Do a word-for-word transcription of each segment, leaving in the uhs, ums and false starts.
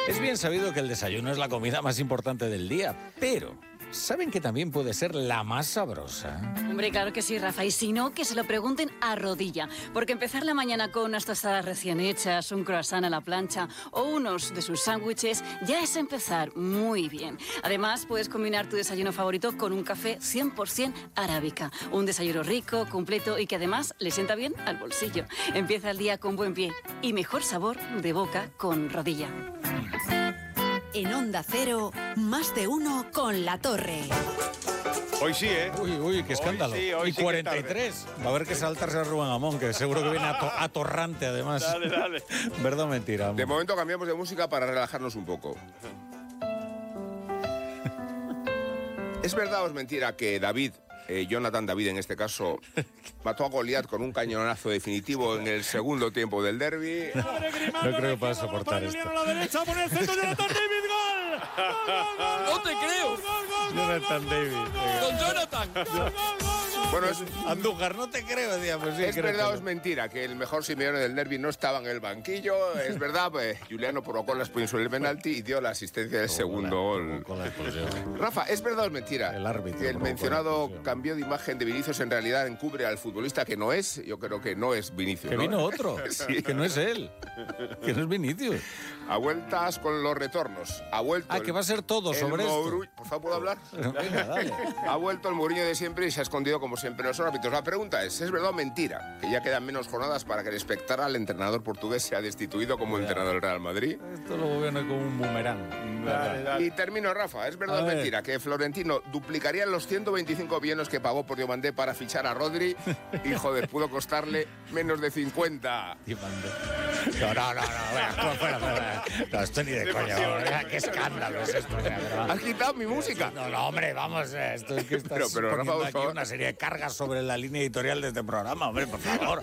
Es bien sabido que el desayuno es la comida más importante del día, pero ¿saben que también puede ser la más sabrosa? Hombre, claro que sí, Rafa. Y si no, que se lo pregunten a Rodilla. Porque empezar la mañana con unas tostadas recién hechas, un croissant a la plancha o unos de sus sándwiches ya es empezar muy bien. Además, puedes combinar tu desayuno favorito con un café cien por ciento arábica. Un desayuno rico, completo y que además le sienta bien al bolsillo. Empieza el día con buen pie y mejor sabor de boca con Rodilla. En Onda Cero, más de uno con La Torre. Hoy sí, ¿eh? Uy, uy, qué escándalo. Hoy sí, hoy y sí cuarenta y tres. Va a haber que saltarse a Rubén Amón, que seguro que viene ato atorrante además. Dale, dale. ¿Verdad o mentira? Amón? De momento cambiamos de música para relajarnos un poco. ¿Es verdad o es mentira que David, eh, Jonathan David en este caso, mató a Goliat con un cañonazo definitivo en el segundo tiempo del derbi? No, no creo que pueda soportar esto. A la derecha, por el centro, Jonathan David, gol. No te creo. Jonathan David. Con Jonathan. Bueno, es, Andújar, no te creo, decía, pues sí, ¿es creo verdad que o es no. mentira que el mejor Simeone del derbi no estaba en el banquillo? Es verdad, pues Juliano provocó la expulsión del penalti y dio la asistencia del segundo gol. Con la expulsión. Rafa, ¿es verdad o es mentira El árbitro que el provocó la mencionado expulsión. cambio de imagen de Vinicius en realidad encubre al futbolista que no es? Yo creo que no es Vinicius. Que ¿no? vino otro, Sí. que no es él, que no es Vinicius. A vueltas con los retornos. Ha vuelto Ah, el- que va a ser todo el sobre Mouru- esto. Por favor, ¿puedo hablar? Venga, dale. Ha vuelto el Mourinho de siempre y se ha escondido como siempre en los árbitros. La pregunta es, ¿es verdad o mentira que ya quedan menos jornadas para que el espectral entrenador portugués sea destituido como Cuidado. entrenador del Real Madrid? Esto lo viene como un boomerang. Dale, dale. Y termino, Rafa, ¿es verdad A o ver. mentira que Florentino duplicaría los ciento veinticinco millones que pagó por Diomandé para fichar a Rodri y, joder, pudo costarle menos de cincuenta? No, no, no, no, vea, fuera, fuera, fuera. No, esto ni de coña, vea, qué escándalo es esto. Vea, pero va. ¿Has quitado mi música? No, no, hombre, vamos, eh, esto es que estás Pero- pero, Rafa, poniendo por aquí favor. una serie de cargas sobre la línea editorial de este programa, hombre, por favor.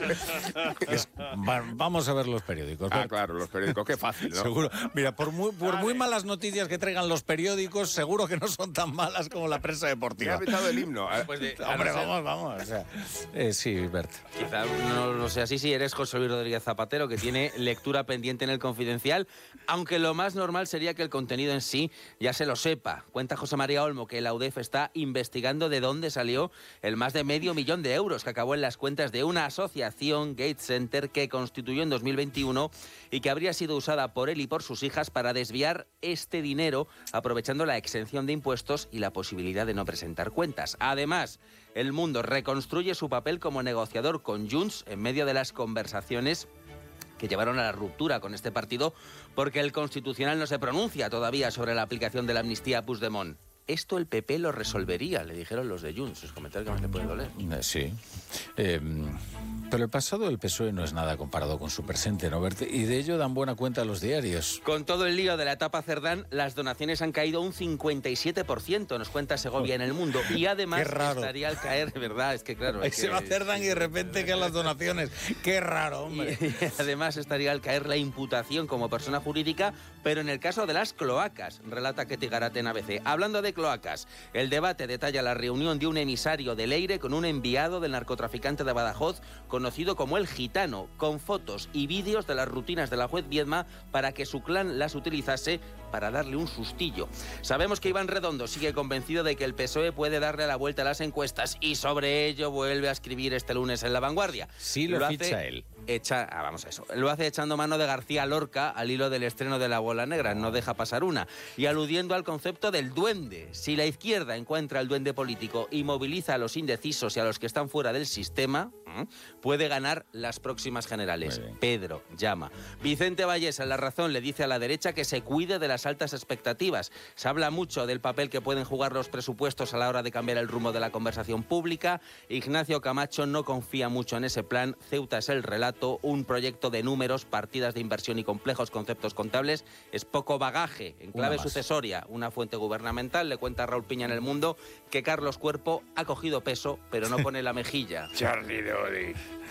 Es- va- vamos a ver los periódicos. Ah, Bert. claro, los periódicos, qué fácil, ¿no? Seguro. Mira, por muy, por muy malas noticias que traigan los periódicos, seguro que no son tan malas como la prensa Me ha deportiva. apretado el himno. Pues de- a Hombre, no ser- vamos, vamos. O sea, eh, sí, Bert. Quizá no lo sea así si eres José Luis Rodríguez Zapatero, que tiene lectura pendiente en el Confidencial, aunque lo más normal sería que el contenido en sí ya se lo sepa. Cuenta José María Olmo que la U D E F está investigando de dónde salió el más de medio millón de euros que acabó en las cuentas de una asociación, Gates Center, que constituyó en dos mil veintiuno y que habría sido usada por él y por sus hijas para desviar este dinero, aprovechando la exención de impuestos y la posibilidad de no presentar cuentas. Además, El Mundo reconstruye su papel como negociador con Junts en medio de las conversaciones que llevaron a la ruptura con este partido porque el Constitucional no se pronuncia todavía sobre la aplicación de la amnistía a Puigdemont. Esto el P P lo resolvería, le dijeron los de Junts. Es comentario que más le puede doler. Eh, Sí. Eh, pero el pasado del P S O E no es nada comparado con su presente, ¿no, Bert? Y de ello dan buena cuenta los diarios. Con todo el lío de la etapa Cerdán, las donaciones han caído un cincuenta y siete por ciento, nos cuenta Segovia en El Mundo. Y además Qué raro. estaría al caer, de verdad, es que claro... Ahí es se que- va a Cerdán y de repente quedan las donaciones. Qué raro, hombre. Y además estaría al caer la imputación como persona jurídica, pero en el caso de las cloacas, relata Ketty Garate en A B C. Hablando de cloacas, el debate detalla la reunión de un emisario del Eire con un enviado del narcotraficante de Badajoz, conocido como El Gitano, con fotos y vídeos de las rutinas de la juez Viedma para que su clan las utilizase para darle un sustillo. Sabemos que Iván Redondo sigue convencido de que el P S O E puede darle la vuelta a las encuestas y sobre ello vuelve a escribir este lunes en La Vanguardia. Sí lo hace- ficha él. Echa, ah, vamos a eso. Lo hace echando mano de García Lorca al hilo del estreno de La Bola Negra, no deja pasar una, y aludiendo al concepto del duende. Si la izquierda encuentra el duende político y moviliza a los indecisos y a los que están fuera del sistema, ¿eh? puede ganar las próximas generales. Muy bien. Pedro llama. Vicente Vallés, en La Razón, le dice a la derecha que se cuide de las altas expectativas. Se habla mucho del papel que pueden jugar los presupuestos a la hora de cambiar el rumbo de la conversación pública. Ignacio Camacho no confía mucho en ese plan. Ceuta es el relato, un proyecto de números, partidas de inversión y complejos conceptos contables. Es poco bagaje. En clave Una más. sucesoria, una fuente gubernamental le cuenta a Raúl Piña en El Mundo que Carlos Cuerpo ha cogido peso, pero no pone la mejilla. Charlie Dodi.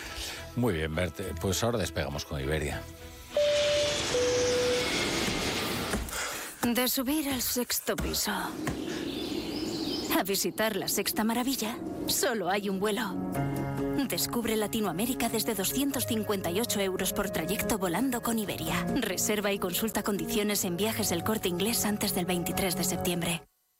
Muy bien, Bert. Pues ahora despegamos con Iberia. De subir al sexto piso a visitar la sexta maravilla, solo hay un vuelo. Descubre Latinoamérica desde doscientos cincuenta y ocho euros por trayecto volando con Iberia. Reserva y consulta condiciones en Viajes El Corte Inglés antes del veintitrés de septiembre.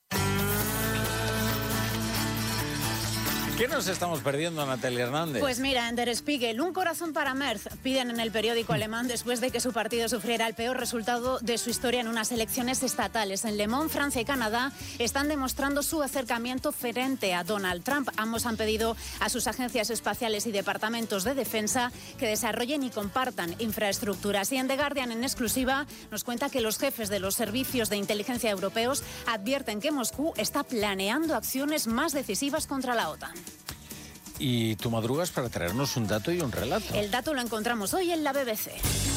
¿Qué nos estamos perdiendo, Natalia Hernández? Pues mira, en Der Spiegel, un corazón para Merz, piden en el periódico alemán después de que su partido sufriera el peor resultado de su historia en unas elecciones estatales. En Le Monde, Francia y Canadá están demostrando su acercamiento frente a Donald Trump. Ambos han pedido a sus agencias espaciales y departamentos de defensa que desarrollen y compartan infraestructuras. Y en The Guardian, en exclusiva, nos cuenta que los jefes de los servicios de inteligencia europeos advierten que Moscú está planeando acciones más decisivas contra la OTAN. Y tú madrugas para traernos un dato y un relato. El dato lo encontramos hoy en la B B C.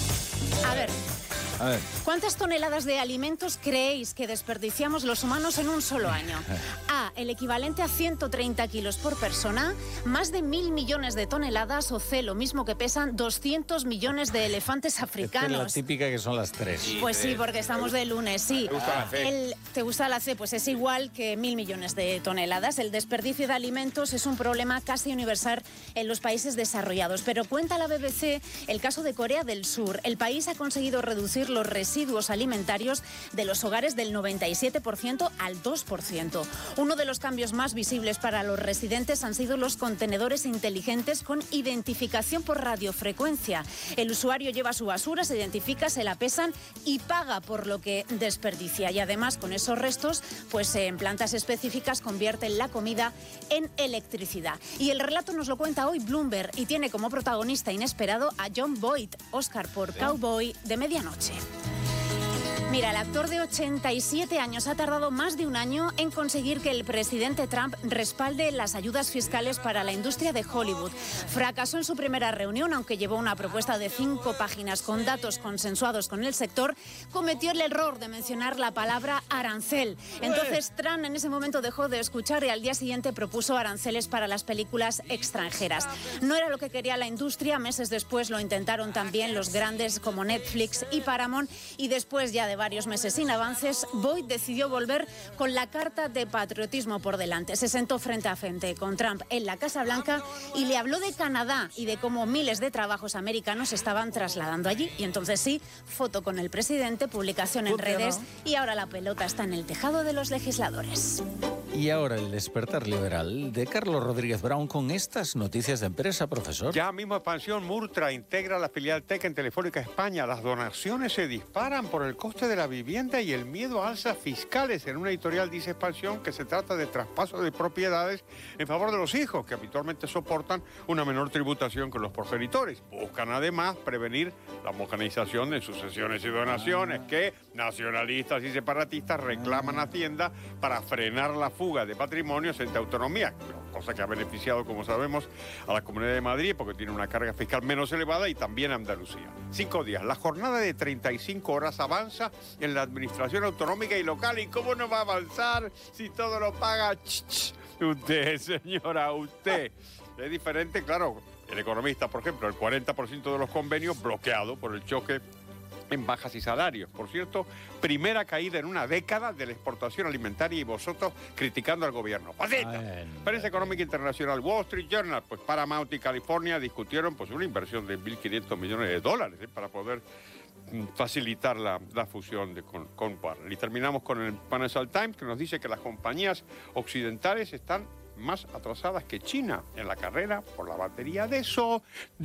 A ver, A ver. ¿cuántas toneladas de alimentos creéis que desperdiciamos los humanos en un solo año? A, el equivalente a ciento treinta kilos por persona, más de mil millones de toneladas, o C, lo mismo que pesan doscientos millones de elefantes Esta es la africanos. típica que son las tres. Pues sí, porque estamos de lunes, sí. ¿Te gusta la C? El- ¿Te gusta la C? Pues es igual que mil millones de toneladas. El desperdicio de alimentos es un problema casi universal en los países desarrollados. Pero cuenta la B B C el caso de Corea del Sur. El país ha conseguido reducir los residuos alimentarios de los hogares del noventa y siete por ciento al dos por ciento. Uno de los cambios más visibles para los residentes han sido los contenedores inteligentes con identificación por radiofrecuencia. El usuario lleva su basura, se identifica, se la pesan y paga por lo que desperdicia. Y además, con esos restos, pues en plantas específicas convierten la comida en electricidad. Y el relato nos lo cuenta hoy Bloomberg y tiene como protagonista inesperado a John Boyd, Oscar por Cowboy de Medianoche. Mira, el actor de ochenta y siete años ha tardado más de un año en conseguir que el presidente Trump respalde las ayudas fiscales para la industria de Hollywood. Fracasó en su primera reunión, aunque llevó una propuesta de cinco páginas con datos consensuados con el sector. Cometió el error de mencionar la palabra arancel. Entonces Trump en ese momento dejó de escuchar y al día siguiente propuso aranceles para las películas extranjeras. No era lo que quería la industria. Meses después lo intentaron también los grandes como Netflix y Paramount, y después ya de varios meses sin avances, Boyd decidió volver con la carta de patriotismo por delante. Se sentó frente a frente con Trump en la Casa Blanca y le habló de Canadá y de cómo miles de trabajos americanos se estaban trasladando allí. Y entonces sí, foto con el presidente, publicación en redes, y ahora la pelota está en el tejado de los legisladores. Y ahora el despertar liberal de Carlos Rodríguez Brown con estas noticias de empresa, profesor. Ya mismo Expansión Murtra integra la filial Tec en Telefónica España. Las donaciones se disparan por el coste de la vivienda y el miedo a alzas fiscales. En una editorial dice Expansión que se trata de traspaso de propiedades en favor de los hijos, que habitualmente soportan una menor tributación que los progenitores. Buscan además prevenir la homogenización de sucesiones y donaciones que nacionalistas y separatistas reclaman a Hacienda para frenar la fuga de patrimonios entre autonomías, cosa que ha beneficiado, como sabemos, a la Comunidad de Madrid porque tiene una carga fiscal menos elevada, y también a Andalucía. Cinco días. La jornada de treinta y cinco horas avanza en la administración autonómica y local. ¿Y cómo no va a avanzar si todo lo paga ch, ch, usted, señora, usted? Es diferente, claro. El economista, por ejemplo, el cuarenta por ciento de los convenios bloqueado por el choque en bajas y salarios. Por cierto, primera caída en una década de la exportación alimentaria y vosotros criticando al gobierno. ¡Pasita! Prensa Económica Internacional, Wall Street Journal, pues Paramount y California discutieron pues una inversión de mil quinientos millones de dólares ¿eh? para poder mm, facilitar la, la fusión de, con, con Warner. Y terminamos con el Financial Times, que nos dice que las compañías occidentales están más atrasadas que China en la carrera por la batería de sodio.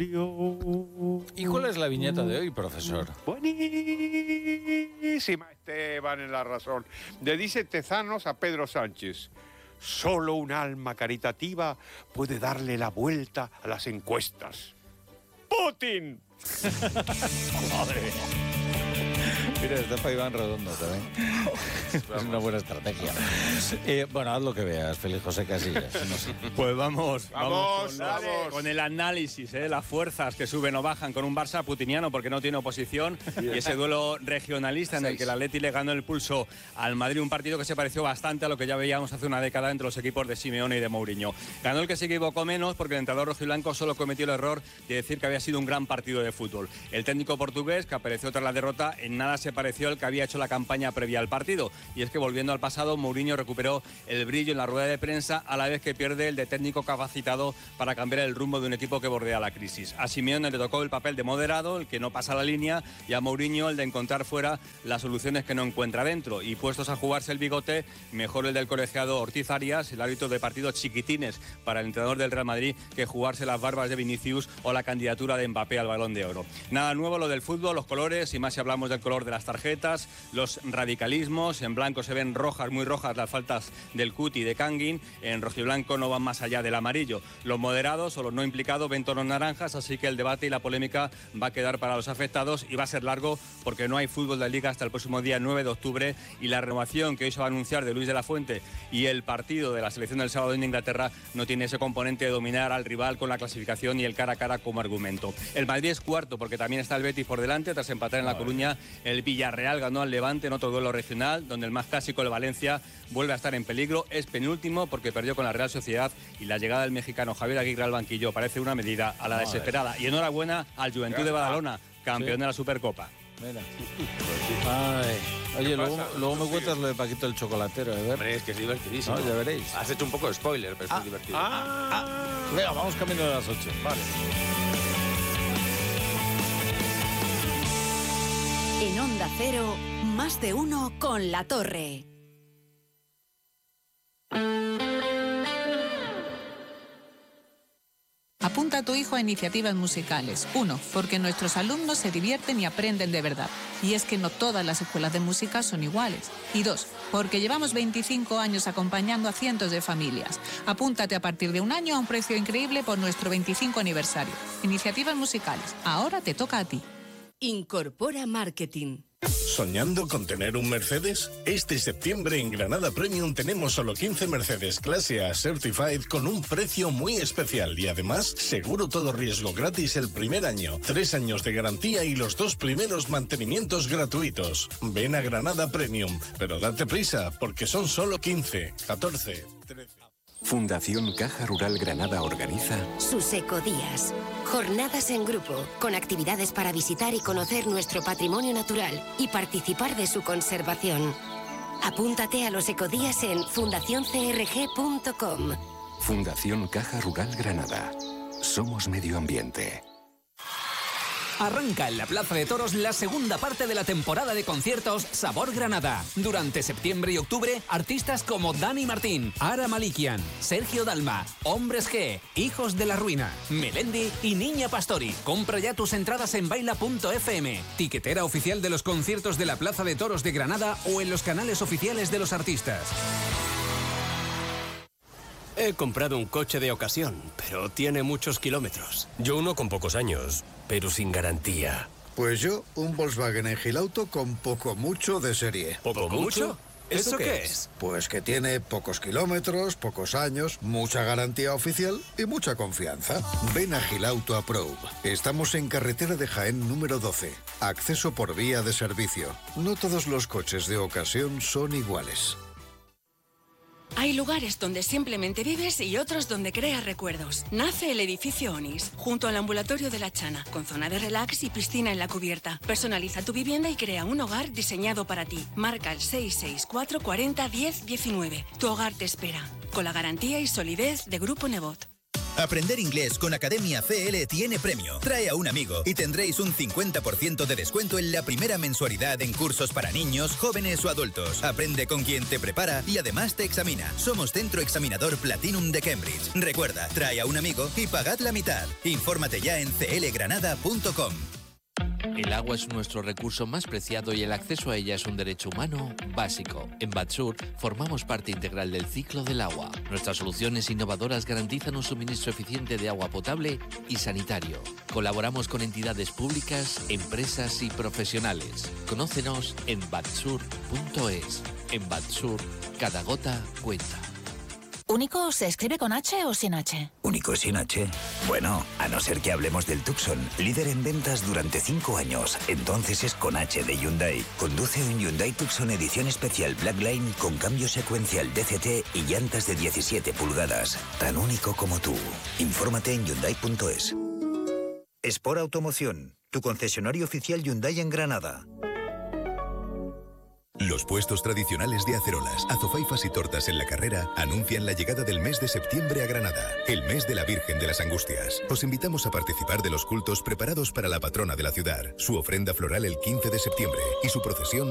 ¿Y cuál es la viñeta de hoy, profesor? Buenísima, Esteban, en La Razón. Le dice Tezanos a Pedro Sánchez: solo un alma caritativa puede darle la vuelta a las encuestas. ¡Putin! Madre mía. Mira, está para Iván Redondo también. Es una buena estrategia. Eh, bueno, haz lo que veas, Félix José Casillas. No sé. Pues vamos, Vamos, vamos, con, vamos. con el análisis, ¿eh? Las fuerzas que suben o bajan con un Barça putiniano porque no tiene oposición, y ese duelo regionalista en el que el Atleti le ganó el pulso al Madrid, un partido que se pareció bastante a lo que ya veíamos hace una década entre los equipos de Simeone y de Mourinho. Ganó el que se equivocó menos porque el entrenador rojiblanco solo cometió el error de decir que había sido un gran partido de fútbol. El técnico portugués, que apareció tras la derrota, en nada se pareció al que había hecho la campaña previa al partido. Y es que, volviendo al pasado, Mourinho recuperó el brillo en la rueda de prensa a la vez que pierde el de técnico capacitado para cambiar el rumbo de un equipo que bordea la crisis. A Simeone le tocó el papel de moderado, el que no pasa la línea, y a Mourinho el de encontrar fuera las soluciones que no encuentra dentro. Y puestos a jugarse el bigote, mejor el del colegiado Ortiz Arias, el árbitro de partidos chiquitines para el entrenador del Real Madrid, que jugarse las barbas de Vinicius o la candidatura de Mbappé al Balón de Oro. Nada nuevo lo del fútbol, los colores, y más si hablamos del color de las tarjetas, los radicalismos. En blanco se ven rojas, muy rojas, las faltas del Cuti y de Kangin. En rojiblanco no van más allá del amarillo. Los moderados o los no implicados ven tonos naranjas, así que el debate y la polémica va a quedar para los afectados y va a ser largo porque no hay fútbol de Liga hasta el próximo día nueve de octubre, y la renovación que hoy se va a anunciar de Luis de la Fuente y el partido de la selección del sábado en Inglaterra no tiene ese componente de dominar al rival con la clasificación y el cara a cara como argumento. El Madrid es cuarto porque también está el Betis por delante tras empatar en La Coruña. El Villarreal ganó al Levante en otro duelo regional, donde el más clásico, el Valencia, vuelve a estar en peligro. Es penúltimo porque perdió con la Real Sociedad, y la llegada del mexicano Javier Aguirre al banquillo parece una medida a la desesperada. Y enhorabuena al Juventud de Badalona, campeón de la Supercopa. Mira. Ay. Oye, luego, luego me cuentas lo de Paquito el chocolatero, ¿eh? Hombre, es que es divertidísimo. No, ya veréis. Has hecho un poco de spoiler, pero ah, es muy divertido. Ah, ah. Venga, vamos camino de las ocho. Vale. En Onda Cero, más de uno con La Torre. Apunta a tu hijo a iniciativas musicales. Uno, porque nuestros alumnos se divierten y aprenden de verdad. Y es que no todas las escuelas de música son iguales. Y dos, porque llevamos veinticinco años acompañando a cientos de familias. Apúntate a partir de un año a un precio increíble por nuestro veinticinco aniversario. Iniciativas musicales. Ahora te toca a ti. Incorpora Marketing. ¿Soñando con tener un Mercedes? Este septiembre en Granada Premium tenemos solo quince Mercedes Clase A Certified con un precio muy especial y además seguro todo riesgo gratis el primer año, tres años de garantía y los dos primeros mantenimientos gratuitos. Ven a Granada Premium, pero date prisa porque son solo quince, catorce, trece... Fundación Caja Rural Granada organiza sus ecodías. Jornadas en grupo, con actividades para visitar y conocer nuestro patrimonio natural y participar de su conservación. Apúntate a los ecodías en fundación c r g punto com. Fundación Caja Rural Granada. Somos medio ambiente. Arranca en la Plaza de Toros la segunda parte de la temporada de conciertos Sabor Granada. Durante septiembre y octubre, artistas como Dani Martín, Ara Malikian, Sergio Dalma, Hombres G, Hijos de la Ruina, Melendi y Niña Pastori. Compra ya tus entradas en baila punto f m, tiquetera oficial de los conciertos de la Plaza de Toros de Granada o en los canales oficiales de los artistas. He comprado un coche de ocasión, pero tiene muchos kilómetros. Yo uno con pocos años, pero sin garantía. Pues yo, un Volkswagen Engilauto con poco mucho de serie. ¿Poco mucho? ¿Eso qué es? Pues que tiene pocos kilómetros, pocos años, mucha garantía oficial y mucha confianza. Ven a Gilauto Approve. Estamos en carretera de Jaén número doce. Acceso por vía de servicio. No todos los coches de ocasión son iguales. Hay lugares donde simplemente vives y otros donde creas recuerdos. Nace el edificio Onis, junto al ambulatorio de la Chana, con zona de relax y piscina en la cubierta. Personaliza tu vivienda y crea un hogar diseñado para ti. Marca el seis seis cuatro cuarenta diez diecinueve. Tu hogar te espera, con la garantía y solidez de Grupo Nebot. Aprender inglés con Academia C L tiene premio. Trae a un amigo y tendréis un cincuenta por ciento de descuento en la primera mensualidad en cursos para niños, jóvenes o adultos. Aprende con quien te prepara y además te examina. Somos Centro Examinador Platinum de Cambridge. Recuerda, trae a un amigo y pagad la mitad. Infórmate ya en c l granada punto com. El agua es nuestro recurso más preciado y el acceso a ella es un derecho humano básico. En Batsur formamos parte integral del ciclo del agua. Nuestras soluciones innovadoras garantizan un suministro eficiente de agua potable y sanitario. Colaboramos con entidades públicas, empresas y profesionales. Conócenos en batsur punto es. En Batsur, cada gota cuenta. ¿Único se escribe con H o sin H? ¿Único sin H? Bueno, a no ser que hablemos del Tucson, líder en ventas durante cinco años. Entonces es con H de Hyundai. Conduce un Hyundai Tucson edición especial Blackline con cambio secuencial D C T y llantas de diecisiete pulgadas. Tan único como tú. Infórmate en hyundai punto es. Sport Automoción, tu concesionario oficial Hyundai en Granada. Los puestos tradicionales de acerolas, azofaifas y tortas en la carrera anuncian la llegada del mes de septiembre a Granada, el mes de la Virgen de las Angustias. Os invitamos a participar de los cultos preparados para la patrona de la ciudad, su ofrenda floral el quince de septiembre y su procesión